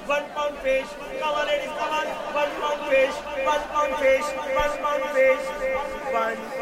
£1 fish. Come on, ladies, come on. £1 fish, £1 fish, £1 fish. One